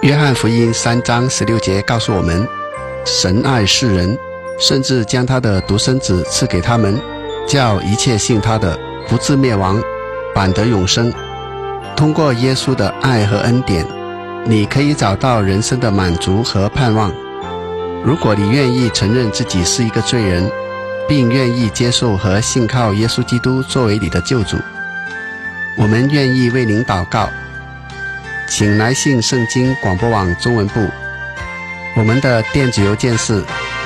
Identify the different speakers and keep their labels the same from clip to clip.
Speaker 1: 约翰福音3章16节告诉我们，神爱世人，甚至将他的独生子赐给他们，叫一切信他的不至灭亡，反得永生。通过耶稣的爱和恩典，你可以找到人生的满足和盼望。如果你愿意承认自己是一个罪人，并愿意接受和信靠耶稣基督作为你的救主，我们愿意为您祷告。请来信圣经广播网中文部，我们的电子邮件是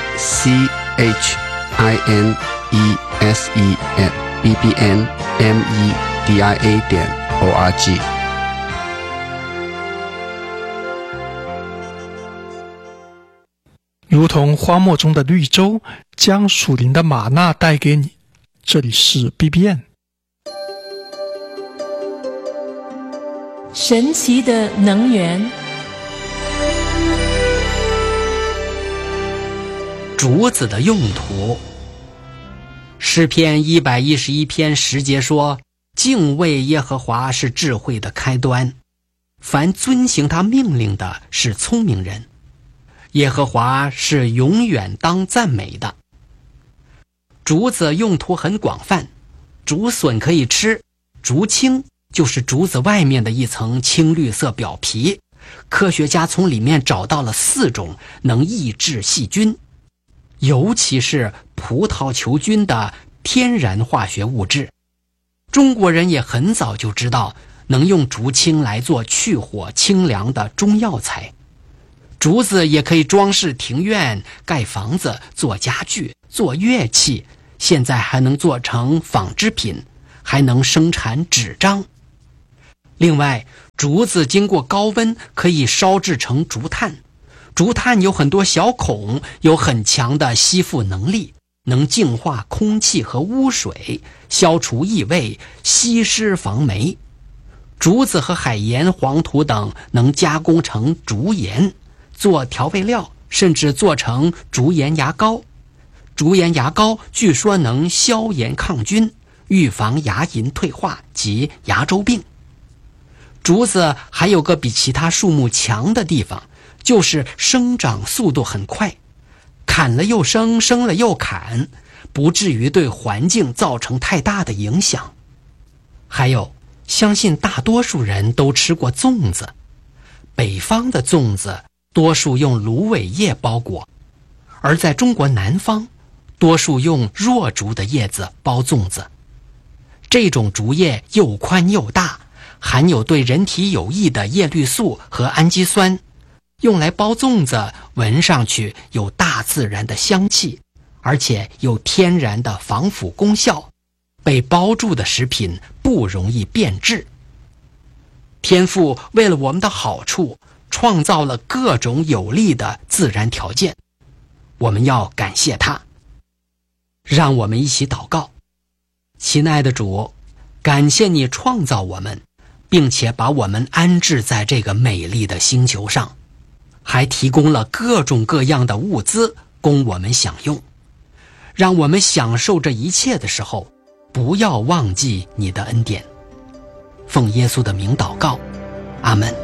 Speaker 1: CHINESE@bbnmedia.org。
Speaker 2: 如同荒漠中的绿洲，将属灵的玛纳带给你。这里是 BBN。
Speaker 3: 神奇的能源。
Speaker 4: 竹子的用途。诗篇111篇10节说，敬畏耶和华是智慧的开端，凡遵行他命令的是聪明人。耶和华是永远当赞美的。竹子用途很广泛，竹笋可以吃，竹青就是竹子外面的一层青绿色表皮，科学家从里面找到了4种能抑制细菌，尤其是葡萄球菌的天然化学物质。中国人也很早就知道能用竹青来做去火清凉的中药材。竹子也可以装饰庭院、盖房子、做家具、做乐器，现在还能做成纺织品，还能生产纸张。另外，竹子经过高温可以烧制成竹炭，竹炭有很多小孔，有很强的吸附能力，能净化空气和污水，消除异味，吸湿防霉。竹子和海盐、黄土等能加工成竹盐，做调味料，甚至做成竹盐牙膏。竹盐牙膏据说能消炎抗菌，预防牙龈退化及牙周病。竹子还有个比其他树木强的地方，就是生长速度很快，砍了又生，生了又砍，不至于对环境造成太大的影响。还有，相信大多数人都吃过粽子，北方的粽子多数用芦苇叶包裹，而在中国南方，多数用箬竹的叶子包粽子。这种竹叶又宽又大，含有对人体有益的叶绿素和氨基酸，用来包粽子，闻上去有大自然的香气，而且有天然的防腐功效，被包住的食品不容易变质。天父为了我们的好处，创造了各种有利的自然条件，我们要感谢他。让我们一起祷告。亲爱的主，感谢你创造我们，并且把我们安置在这个美丽的星球上，还提供了各种各样的物资供我们享用。让我们享受这一切的时候，不要忘记你的恩典。奉耶稣的名祷告，阿们。